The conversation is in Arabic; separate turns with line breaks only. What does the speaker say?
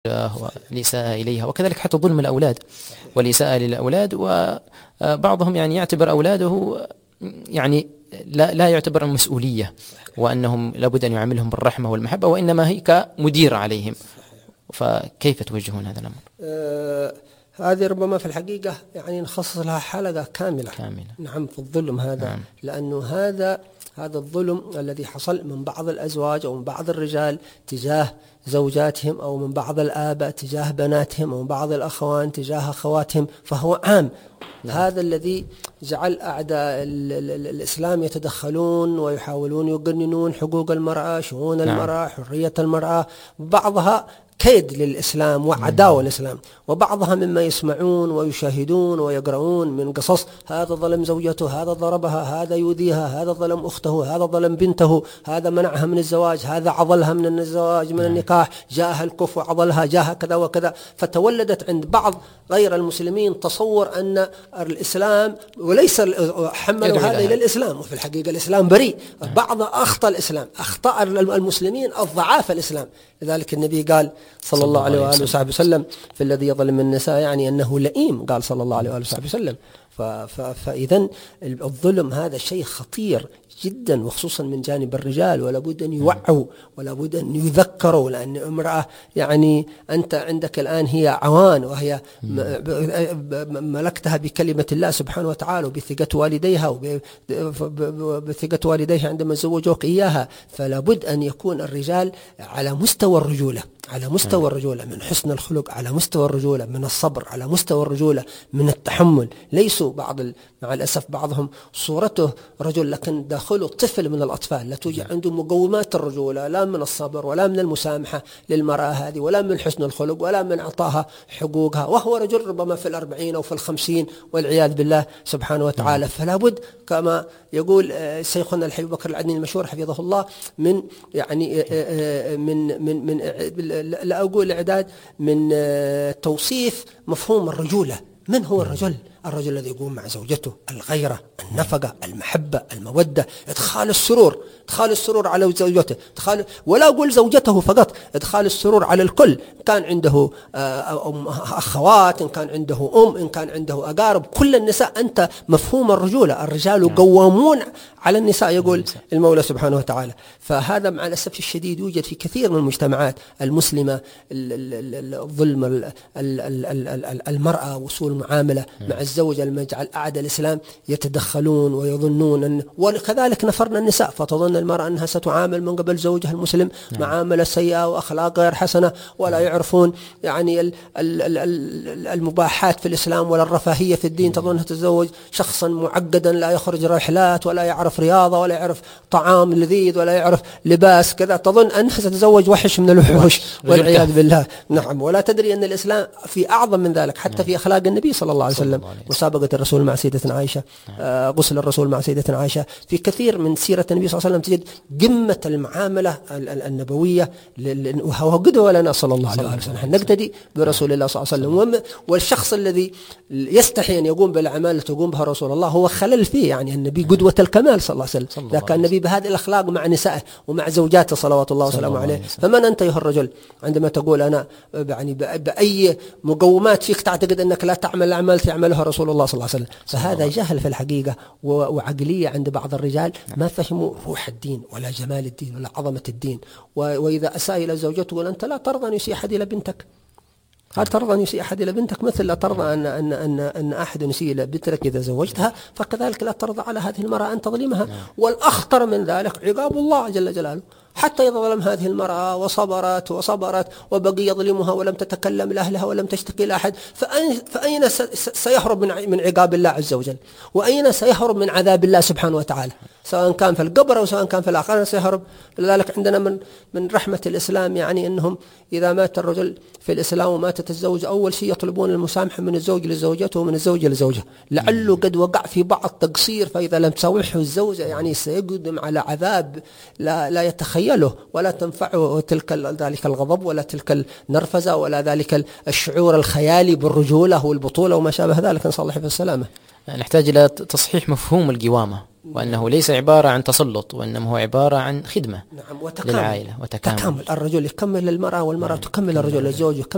والإساءة إليها، وكذلك حتى ظلم الأولاد والإساءة للأولاد. وبعضهم يعني يعتبر أولاده يعني لا يعتبر مسؤولية، وأنهم لابد أن يعاملهم بالرحمة والمحبة، وإنما هي كمدير عليهم. فكيف توجهون هذا الأمر؟
هذه ربما في الحقيقة يعني نخصص لها حلقة كاملة. نعم، في الظلم هذا. نعم. لأنه هذا الظلم الذي حصل من بعض الأزواج أو من بعض الرجال تجاه زوجاتهم، أو من بعض الآباء تجاه بناتهم، أو من بعض الأخوان تجاه أخواتهم، فهو عام. نعم. هذا الذي جعل أعداء الإسلام يتدخلون ويحاولون يقننون حقوق المرأة، شؤون المرأة، حرية المرأة، بعضها كيد للإسلام وعداوة الإسلام، وبعضها مما يسمعون ويشاهدون ويقرؤون من قصص: هذا ظلم زوجته، هذا ضربها، هذا يؤذيها، هذا ظلم أخته، هذا ظلم بنته، هذا منعها من الزواج، هذا عضلها من الزواج، من النكاح، جاءها الكف وعضلها، جاءها كذا وكذا. فتولدت عند بعض غير المسلمين تصور أن الإسلام، وليس حملوا هذا إلى الإسلام، وفي الحقيقة الإسلام بريء. بعض أخطأ الإسلام، أخطأ المسلمين الضعاف الإسلام. لذلك النبي قال صلى الله عليه وآله وصحبه وسلم في الذي يظلم النساء يعني أنه لئيم، قال صلى الله عليه وآله وصحبه وسلم. فإذن الظلم هذا شيء خطير جدا، وخصوصا من جانب الرجال، ولا بد أن يوعوا، ولا بد أن يذكروا. لأن امرأة يعني أنت عندك الآن هي عوان، وهي ملكتها بكلمة الله سبحانه وتعالى، وبثقة والديها، وبثقة والديها عندما زوجوك إياها. فلا بد أن يكون الرجال على مستوى الرجولة، على مستوى الرجولة من حسن الخلق، على مستوى الرجولة من الصبر، على مستوى الرجولة من التحمل. ليسوا مع الأسف بعضهم صورته رجل لكن داخله طفل من الأطفال، لا توجد عنده مقومات الرجولة، لا من الصبر ولا من المسامحة للمرأة هذه، ولا من حسن الخلق، ولا من إعطاها حقوقها، وهو رجل ربما في 40 أو في 50 والعياذ بالله سبحانه وتعالى. فلا بد كما يقول شيخنا الحبيب بكر العدني المشهور حفظه الله من يعني من لا أقول إعداد، من توصيف مفهوم الرجولة. من هو الرجل؟ الرجل الذي يقوم مع زوجته، الغيرة، النفقة، المحبة، المودة، إدخال السرور على زوجته، ولا أقول زوجته فقط، إدخال السرور على الكل. كان عنده أخوات، إن كان عنده إن كان عنده أقارب، كل النساء. أنت مفهوم الرجولة، الرجال قوامون على النساء، يقول المولى سبحانه وتعالى. فهذا مع الأسف الشديد يوجد في كثير من المجتمعات المسلمة، الظلم المرأة، وسوء المعاملة مع الزوجة، لما يجعل أعداء الإسلام يتدخلون ويظنون وكذلك نفرنا النساء، فتظن المرأة أنها ستعامل من قبل زوجها المسلم معاملة سيئة وأخلاق غير حسنة، ولا يعرفون يعني المباحات في الإسلام ولا الرفاهية في الدين. تظن أنها تتزوج شخصا معقدا لا يخرج رحلات، ولا يعرف رياضة، ولا يعرف طعام لذيذ، ولا يعرف لباس كذا، تظن أنها ستتزوج وحش من الوحوش والعياذ بالله. نعم، ولا تدري أن الإسلام في أعظم من ذلك، حتى في أخلاق النبي صلى الله عليه وسلم، مسابقة الرسول مع سيدة عائشة، غسل الرسول مع سيدة عائشة. في كثير من سيرة النبي صلى الله عليه وسلم تجد قمة المعاملة النبوية، وهو قدوة لنا صلى الله عليه وسلم. نقتدي برسول الله صلى الله عليه وسلم. والشخص الذي يستحي أن يقوم بالأعمال التي تقوم بها رسول الله هو خلل فيه. يعني النبي قدوة الكمال صلى الله عليه وسلم، إذا كان النبي بهذه الأخلاق مع نسائه ومع زوجاته صلوات الله وسلامه عليه، فمن أنت أيها الرجل عندما تقول أنا يعني بأي مقومات فيك تعتقد أنك لا تعمل الأعمال تعملها رسول الله صلى الله عليه وسلم؟ فهذا جهل في الحقيقة وعقلية عند بعض الرجال، ما فهموا روح الدين ولا جمال الدين ولا عظمة الدين. وإذا أساء إلى زوجته تقول أنت لا ترضى أن يسيء أحد إلى بنتك. هل ترضى أن يسيء أحد إلى بنتك؟ مثل لا ترضى أن أحد يسيء إلى بنتك إذا زوجتها، فكذلك لا ترضى على هذه المرأة أن تظلمها. والأخطر من ذلك عقاب الله جل جلاله، حتى إذا ظلم هذه المرأة وصبرت وبقي يظلمها ولم تتكلم لأهلها ولم تشتكي لأحد، فأين سيهرب من عقاب الله عز وجل؟ وأين سيهرب من عذاب الله سبحانه وتعالى؟ سواء كان في القبر أو سواء كان في الآخرة سيهرب. لذلك عندنا من رحمة الإسلام يعني أنهم إذا مات الرجل في الإسلام وماتت الزوجة، أول شيء يطلبون المسامحة من الزوج لزوجته ومن الزوجة لزوجه، لعله قد وقع في بعض تقصير، فإذا لم تسامحه الزوجة يعني سيقدم على عذاب لا يتخيله، ولا تنفعه تلك ذلك الغضب ولا تلك النرفزة ولا ذلك الشعور الخيالي بالرجولة والبطولة وما شابه ذلك، نسأل الله السلامة.
نحتاج إلى تصحيح مفهوم القوامة، وأنه ليس عبارة عن تسلط، وإنما هو عبارة عن خدمة.
نعم،
للعائلة وتكامل.
الرجل يكمل المرأة، والمرأة تكمل الرجل، الزوج يكمل